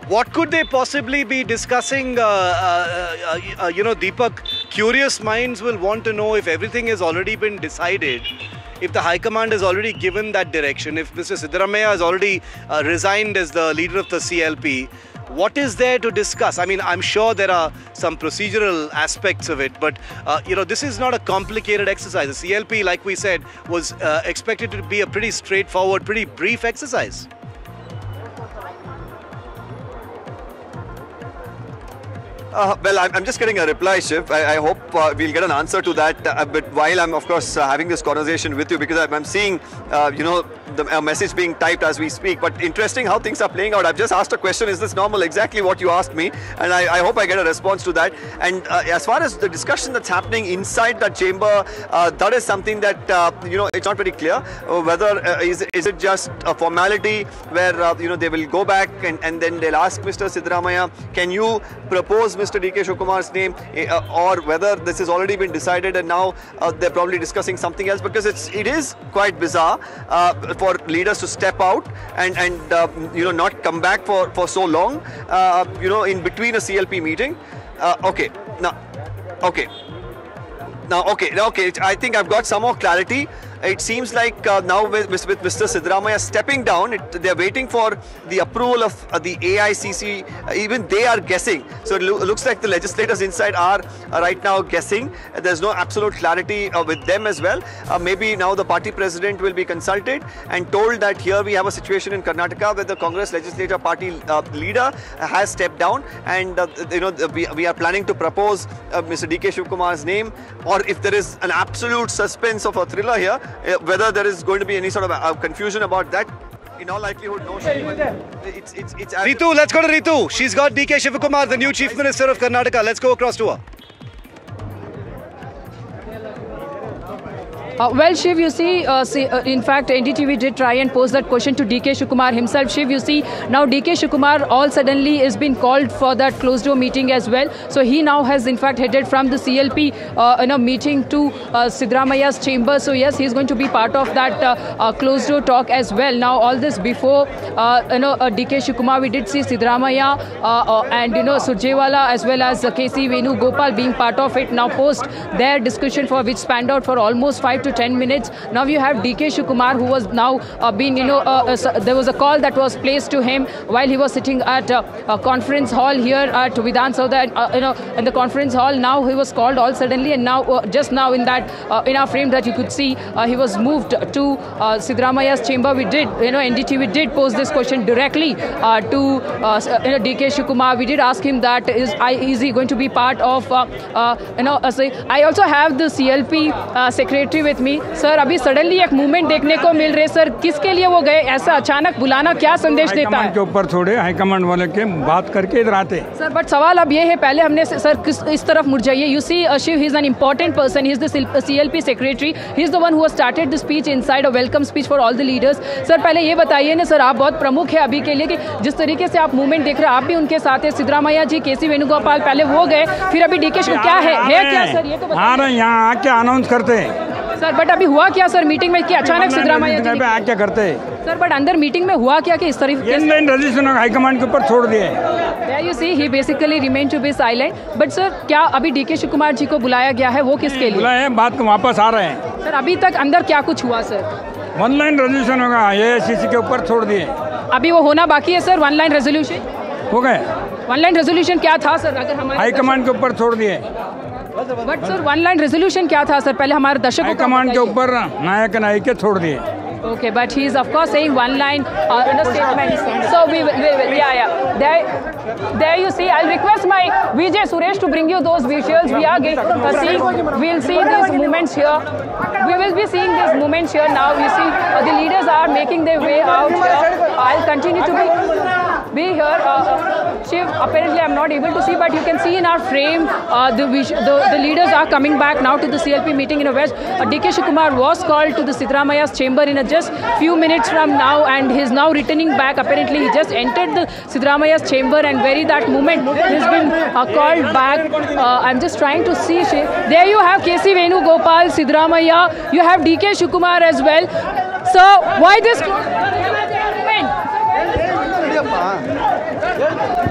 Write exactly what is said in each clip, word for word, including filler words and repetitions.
What could they possibly be discussing? Uh, uh, uh, uh, you know, Deepak, curious minds will want to know if everything has already been decided, if the High Command has already given that direction, if Mister Siddaramaiah has already uh, resigned as the leader of the C L P, what is there to discuss? I mean, I'm sure there are some procedural aspects of it, but uh, you know, this is not a complicated exercise. The C L P, like we said, was uh, expected to be a pretty straightforward, pretty brief exercise. Uh, well, I'm, I'm just getting a reply, Shiv. I, I hope uh, we'll get an answer to that. Uh, but while I'm, of course, uh, having this conversation with you, because I'm, I'm seeing, uh, you know, the uh, message being typed as we speak. But interesting how things are playing out. I've just asked a question. Is this normal? Exactly what you asked me, and I, I hope I get a response to that. And uh, as far as the discussion that's happening inside that chamber, uh, that is something that uh, you know, it's not very clear. Uh, whether uh, is is it just a formality where uh, you know, they will go back and and then they'll ask Mister Siddaramaiah, can you propose Mister D K Shivakumar's name, uh, or whether this has already been decided and now uh, they're probably discussing something else, because it's it is quite bizarre uh, for leaders to step out and and uh, you know, not come back for for so long, uh, you know, in between a C L P meeting. Uh, okay, now, okay, now, okay, okay. I think I've got some more clarity. It seems like uh, now with, with Mister Siddaramaiah stepping down, it, they're waiting for the approval of uh, the A I C C. Uh, even they are guessing. So it lo looks like the legislators inside are uh, right now guessing. Uh, there's no absolute clarity uh, with them as well. Uh, maybe now the party president will be consulted and told that here we have a situation in Karnataka where the Congress legislature party uh, leader uh, has stepped down, and uh, you know, we, we are planning to propose uh, Mister D K Shivakumar's name, or if there is an absolute suspense of a thriller here, whether there is going to be any sort of uh, confusion about that, in all likelihood, no. It's, it's, it's Ritu, let's go to Ritu. She's got D K Shivakumar, the new Chief Minister of Karnataka. Let's go across to her. Uh, well, Shiv, you see, uh, see uh, in fact, N D T V did try and pose that question to D K Shivakumar himself. Shiv, you see, now D K Shivakumar all suddenly is been called for that closed door meeting as well. So he now has, in fact, headed from the C L P uh, in a meeting to uh, Siddaramaiah's chamber. So yes, he's going to be part of that uh, uh, closed door talk as well. Now, all this before, uh, you know, uh, D K Shivakumar, we did see Siddaramaiah uh, uh, and, you know, Surjewala as well as uh, K C Venugopal being part of it. Now, post their discussion for which spanned out for almost five to ten minutes. Now you have D K Shivakumar, who was now uh, been, you know, uh, uh, there was a call that was placed to him while he was sitting at uh, a conference hall here at Vidhan Saudha, uh, you know, in the conference hall. Now he was called all suddenly, and now uh, just now in that uh, in our frame that you could see, uh, he was moved to uh, Siddaramaiah's chamber. We did, you know, N D T V did pose this question directly uh, to uh, you know, D K Shivakumar. We did ask him that is, I, is he going to be part of, uh, uh, you know, uh, say, I also have the C L P uh, secretary with me. Sir, अभी suddenly एक movement देखने को मिल रहे sir, किसके लिए वो गए, ऐसा अचानक बुलाना क्या संदेश देता है? के ऊपर छोड़े, हाईकमांड वाले के बात करके इधर आते सर. बट सवाल अब ये है, पहले हमने सर किस इस तरफ मुड़ जाइए. You see Shiv, he is an important person, he is the C L P secretary, he is the one who started the speech inside a welcome speech for all the leaders. Sir पहले ये बताइए ना sir, आप बहुत प्रमुख है अभी के लिए, कि जिस तरीके से आप मूवमेंट देख रहे हैं, आप भी उनके साथ है. सिद्धरामैया जी, के सी वेणुगोपाल, पहले वो गए, फिर अभी डी के शिव, क्या है है क्या सर, ये तो आ रहे हैं यहाँ आके अनाउंस करते हैं सर. बट अभी हुआ क्या सर मीटिंग में, कि अचानक सिद्धरामैया जी पे क्या करते हैं सर? बट अंदर मीटिंग में हुआ क्या कि इस तरह रजिस्ट्रेशन हाईकमांड के ऊपर छोड़ दिए? You see, he basically remain to be silent. But sir, क्या अभी डी के शिवकुमार जी को बुलाया गया है, वो किसके लिए बुलाया है? बात को वापस आ रहे हैं सर. अभी तक अंदर क्या कुछ हुआ सर? वन लाइन रेजोल्यूशन होगा, ये सीसी के ऊपर छोड़ दिए. अभी वो होना बाकी है सर, वन लाइन रेजोल्यूशन हो गए. वन लाइन रेजोल्यूशन क्या था सर? अगर हमारे हाईकमांड के ऊपर छोड़ दिए. But sir one line resolution क्या था सर? पहले हमारे दर्शकों को कमांड के ऊपर नायक नायक के छोड़ दिए. Okay, but he is of course saying one line uh, in a statement. So we will, we will, yeah, yeah. There, there you see. I'll request my V J Suresh to bring you those visuals. We are getting, uh, seeing. We'll see these moments here. We will be seeing these moments here now. You see, uh, the leaders are making their way out here. I'll continue to be be here. Uh, Shiv, apparently I'm not able to see, but you can see in our frame uh, the, the the leaders are coming back now to the C L P meeting in a West. Uh, D K Shivakumar was called to the Siddaramaiah's chamber in a just few minutes from now, and he's now returning back. Apparently he just entered the Siddaramaiah's chamber, and very that moment he's been uh, called back. Uh, I'm just trying to see. Shiv. There you have K C Venugopal, Siddaramaiah. You have D K Shivakumar as well. So why this?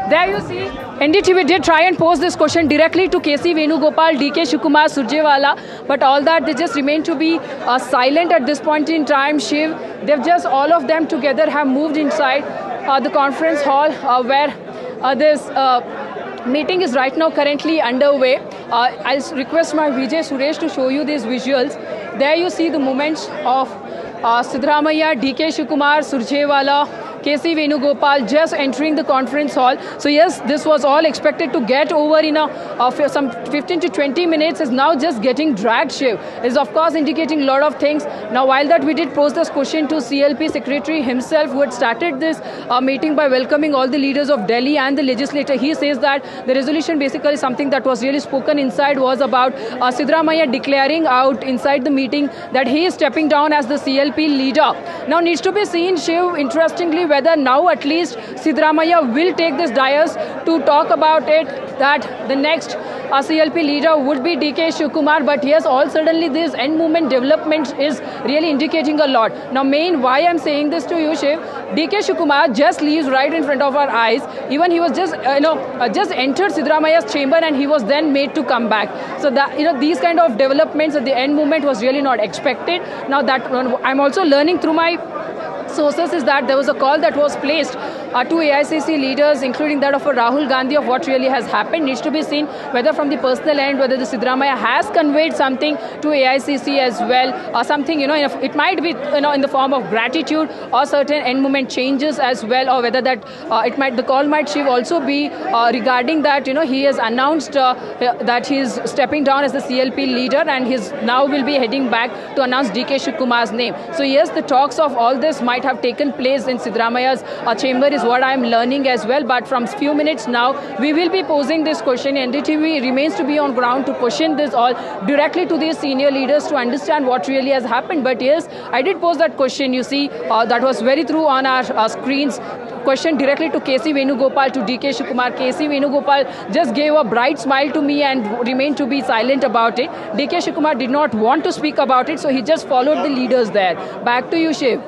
There you see, N D T V did try and pose this question directly to K C Venugopal, D K Shivakumar, Surjewala, but all that, they just remain to be uh, silent at this point in time. Shiv, they've just, all of them together have moved inside uh, the conference hall uh, where uh, this uh, meeting is right now currently underway. Uh, I'll request my V J Suresh to show you these visuals. There you see the movements of uh, Siddaramaiah, D K Shivakumar, Surjewala, K C Venugopal just entering the conference hall. So yes, this was all expected to get over in a, uh, some fifteen to twenty minutes, is now just getting dragged. Shiv is of course indicating a lot of things. Now while that we did pose this question to C L P secretary himself, who had started this uh, meeting by welcoming all the leaders of Delhi and the legislature. He says that the resolution basically something that was really spoken inside was about uh, Siddaramaiah declaring out inside the meeting that he is stepping down as the C L P leader. Now needs to be seen, Shiv, interestingly, whether now at least Siddaramaiah will take this dais to talk about it, that the next uh, C L P leader would be D K Shivakumar. But yes, all suddenly this end movement development is really indicating a lot. Now main why I'm saying this to you, Shiv, D K Shivakumar just leaves right in front of our eyes. Even he was just, uh, you know, uh, just entered Siddaramaiah's chamber and he was then made to come back. So that, you know, these kind of developments at the end movement was really not expected. Now that uh, I'm also learning through my sources is that there was a call that was placed uh, to A I C C leaders, including that of uh, Rahul Gandhi, of what really has happened. Needs to be seen whether from the personal end, whether the Siddaramaiah has conveyed something to A I C C as well, or something, you know, it might be, you know, in the form of gratitude or certain end moment changes as well, or whether that uh, it might, the call might Shiv also be uh, regarding that, you know, he has announced uh, that he is stepping down as the C L P leader and he's now will be heading back to announce D K Shivakumar's name. So yes, the talks of all this might have taken place in Siddaramaiah's uh, chamber is what I am learning as well. But from few minutes now, we will be posing this question. N D T V remains to be on ground to question this all directly to these senior leaders to understand what really has happened. But yes, I did pose that question, you see, uh, that was very through on our uh, screens. Question directly to K C Venugopal, to D K Shivakumar. K C Venugopal just gave a bright smile to me and remained to be silent about it. D K Shivakumar did not want to speak about it, so he just followed the leaders there. Back to you, Shiv.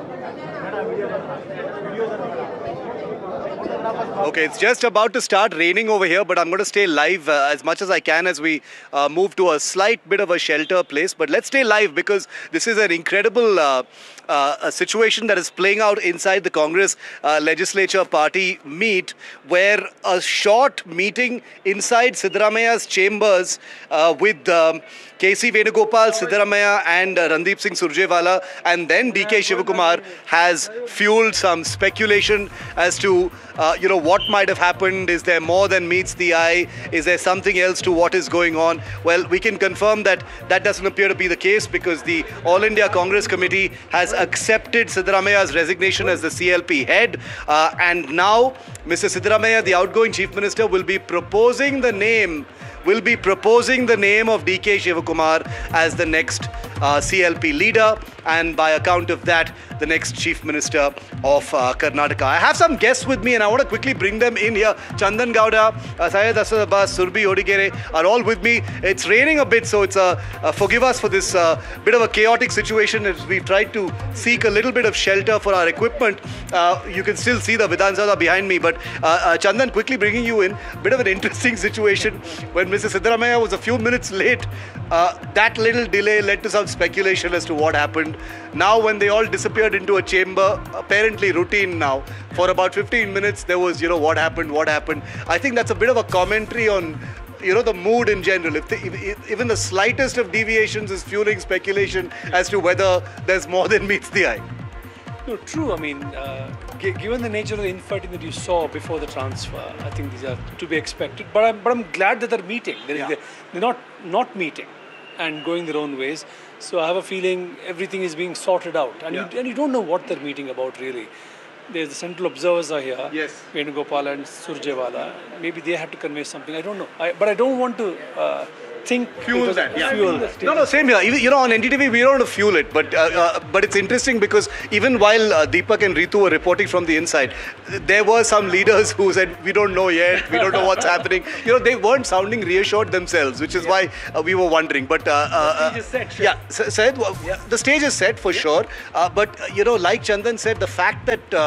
Okay, it's just about to start raining over here, but I'm going to stay live uh, as much as I can as we uh, move to a slight bit of a shelter place. But let's stay live because this is an incredible uh, uh, a situation that is playing out inside the Congress uh, legislature party meet, where a short meeting inside Siddaramaiah's chambers uh, with um, K C Venugopal, Siddaramaiah and uh, Randeep Singh Surjewala and then D K Shivakumar has fueled some speculation as to uh, you know, what might have happened. Is there more than meets the eye? Is there something else to what is going on? Well, we can confirm that that doesn't appear to be the case because the All India Congress Committee has accepted Siddaramaiah's resignation as the C L P head, uh, and now Mister Siddaramaiah, the outgoing Chief Minister, will be proposing the name will be proposing the name of D K Shivakumar as the next uh, C L P leader, and by account of that, the next Chief Minister of uh, Karnataka. I have some guests with me and I want to quickly bring them in here. Chandan Gowda, uh, Syed Asad Abbas, Surbi Odigere are all with me. It's raining a bit, so it's a, uh, forgive us for this uh, bit of a chaotic situation as we've tried to seek a little bit of shelter for our equipment. Uh, you can still see the Vidhan Sabha behind me, but uh, uh, Chandan, quickly bringing you in, bit of an interesting situation. When Mister Siddaramaiah was a few minutes late, uh, that little delay led to some speculation as to what happened. Now when they all disappeared into a chamber, apparently routine now, for about fifteen minutes there was, you know, what happened, what happened. I think that's a bit of a commentary on, you know, the mood in general. If, the, if even the slightest of deviations is fueling speculation as to whether there's more than meets the eye. No, true. I mean, uh, given the nature of the infighting that you saw before the transfer, I think these are to be expected. But I'm, but I'm glad that they're meeting. They're, Yeah. they're, they're not not meeting and going their own ways. So I have a feeling everything is being sorted out. And, Yeah. you, and you don't know what they're meeting about really. There's the central observers are here. Yes. Venugopal and Surjewala. Maybe they have to convey something. I don't know. I, but I don't want to uh, think Fuel because- that, yeah. fuel that. No, no, same here. Even, you know, on N D T V, we don't want to fuel it, but uh, uh, but it's interesting because even while uh, Deepak and Ritu were reporting from the inside, there were some leaders who said, we don't know yet, we don't know what's happening. You know, they weren't sounding reassured themselves, which is why uh, we were wondering. But uh, uh, The stage is set, sure. yeah, S- Syed, uh, Yeah. the stage is set for sure. Uh, but uh, you know, like Chandan said, the fact that uh,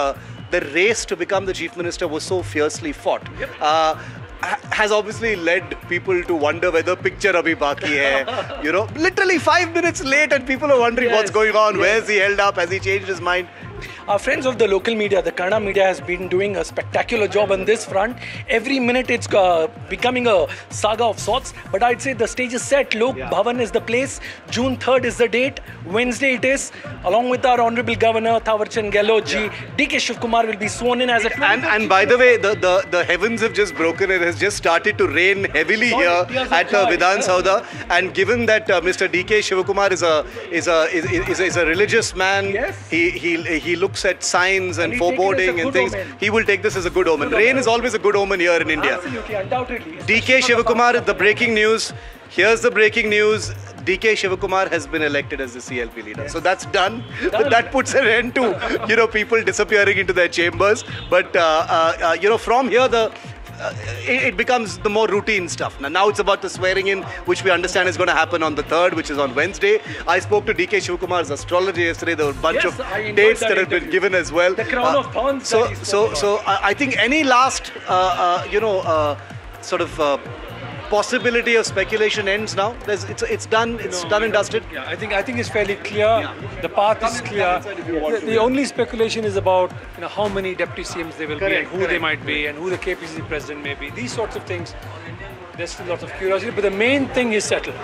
the race to become the chief minister was so fiercely fought. Yep. Uh, has obviously led people to wonder whether picture abhi baki hai. You know, literally five minutes late and people are wondering yes. what's going on. Yes. Where's he held up? Has he changed his mind? Our friends of the local media, the Kannada media, has been doing a spectacular job on this front. Every minute it's uh, becoming a saga of sorts. But I'd say the stage is set. Lok yeah. Bhavan is the place. June third is the date. Wednesday it is. Along with our Honorable Governor, Thawarchand Gehlot ji, yeah. D K Shivkumar will be sworn in as a... And, and by the way, the, the, the heavens have just broken. It has just started to rain heavily Sorry, here at uh, Vidhan Saudha. Yeah. And given that uh, Mister D K Shivkumar is a, is a, is, is, is a religious man, yes. he, he, he looks at signs and, and foreboding and things. Omen. He will take this as a good omen. Good Rain omen. is always a good omen here in India. Absolutely, undoubtedly. D K Shivkumar, the breaking news. Here's the breaking news. D K Shivkumar has been elected as the C L P leader. Yes. So that's done. done. That puts an end to, you know, people disappearing into their chambers. But, uh, uh, uh, you know, from here, the Uh, it, it becomes the more routine stuff. Now, now it's about the swearing in, which we understand is going to happen on the third, which is on Wednesday. I spoke to D K Shivkumar's astrologer yesterday. There were a bunch yes, of dates that, that have been given as well. The crown uh, of thorns. So, so, so I, I think any last, uh, uh, you know, uh, sort of uh, possibility of speculation ends now. There's, it's it's done. It's no, done and dusted. Yeah, I think I think it's fairly clear. Yeah. The path is clear. The, the only speculation is about you know how many deputy C Ms there will correct, be and who correct. they might be and who the K P C C president may be. These sorts of things. There's still lots of curiosity, but the main thing is settled.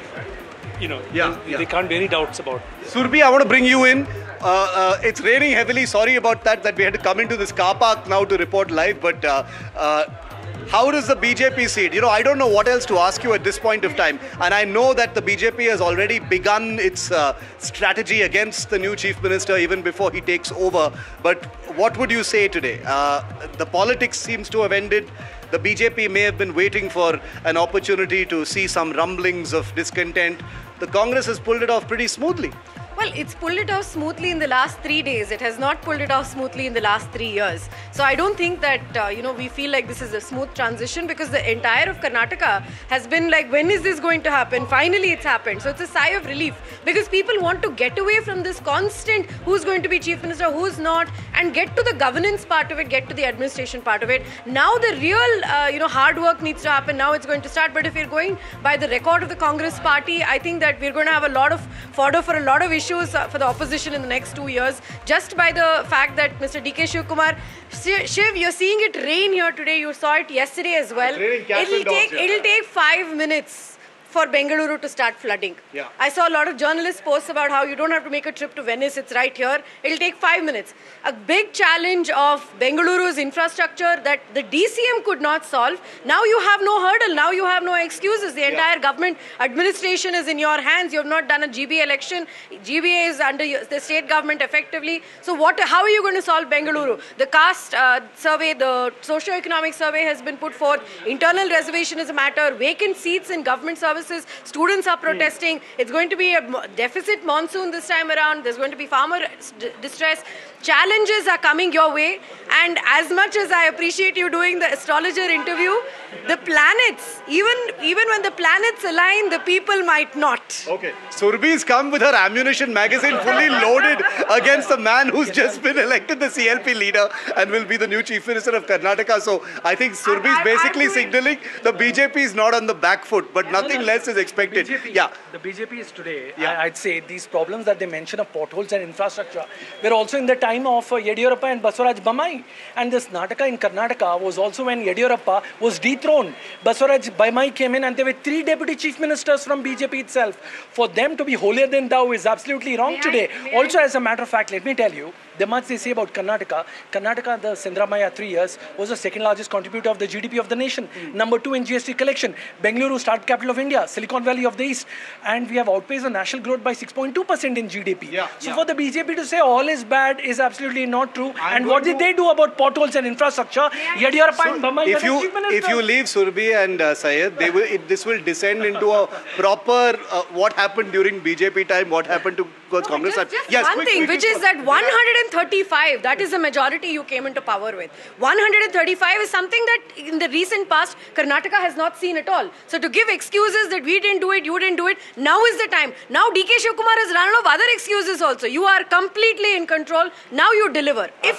You know, yeah, there, yeah. there can't be any doubts about it. Surbhi, I want to bring you in. Uh, uh, it's raining heavily. Sorry about that. That we had to come into this car park now to report live, but. Uh, uh, How does the B J P see it? You know, I don't know what else to ask you at this point of time. And I know that the B J P has already begun its uh, strategy against the new chief minister even before he takes over. But what would you say today? Uh, the politics seems to have ended. The B J P may have been waiting for an opportunity to see some rumblings of discontent. The Congress has pulled it off pretty smoothly. Well, it's pulled it off smoothly in the last three days. It has not pulled it off smoothly in the last three years. So I don't think that, uh, you know, we feel like this is a smooth transition because the entire of Karnataka has been like, when is this going to happen? Finally, it's happened. So it's a sigh of relief because people want to get away from this constant who's going to be chief minister, who's not, and get to the governance part of it, get to the administration part of it. Now the real, uh, you know, hard work needs to happen. Now it's going to start. But if we're going by the record of the Congress party, I think that we're going to have a lot of fodder for a lot of issues for the opposition in the next two years, just by the fact that Mister D K Shivkumar, Shiv, you're seeing it rain here today. You saw it yesterday as well. It'll take it'll take five minutes for Bengaluru to start flooding. Yeah. I saw a lot of journalists post about how you don't have to make a trip to Venice, it's right here. It'll take five minutes. A big challenge of Bengaluru's infrastructure that the D C M could not solve. Now you have no hurdle, now you have no excuses. The entire yeah. government administration is in your hands. You have not done a G B A election. G B A is under the state government effectively. So what? How are you going to solve Bengaluru? The caste uh, survey, the socio-economic survey has been put forth. Internal reservation is a matter. Vacant seats in government services. Students are protesting. Mm. It's going to be a deficit monsoon this time around. There's going to be farmer distress. Challenges are coming your way. And as much as I appreciate you doing the astrologer interview, the planets, even, even when the planets align, the people might not. Okay. Surbhi's come with her ammunition magazine fully loaded against the man who's just been elected the C L P leader and will be the new chief minister of Karnataka. So I think Surbhi's I, basically signaling the B J P is not on the back foot, but nothing less is expected. B J P, yeah. The B J P is today, yeah. I, I'd say these problems that they mention of potholes and infrastructure were also in the time of uh, Yediyurappa and Basuraj Bommai. And this Nataka in Karnataka was also when Yediyurappa was dethroned. Basuraj Bommai came in and there were three deputy chief ministers from B J P itself. For them to be holier than thou is absolutely wrong may today. I, also, I? as a matter of fact, let me tell you, the much they say about Karnataka, Karnataka, the Sindramaya three years, was the second largest contributor of the G D P of the nation. Mm. Number two in G S T collection. Bengaluru, startup capital of India, Silicon Valley of the East. And we have outpaced the national growth by six point two percent in G D P. Yeah, so yeah. for the B J P to say all is bad is absolutely not true. I'm and what did they do about potholes and infrastructure? Yediyurappa so and Bommai if you if you leave Surbhi and uh, Syed, they will it, this will descend into a proper uh, what happened during B J P time, what happened to no, Congress. Just, just yes, one quick, thing, quick, which quick, is that one hundred thirty-five, that is the majority you came into power with. one hundred thirty-five is something that in the recent past Karnataka has not seen at all. So to give excuses that we didn't do it, you didn't do it, now is the time. Now D K Shivkumar has run out of other excuses also. You are completely in control. Now you deliver. If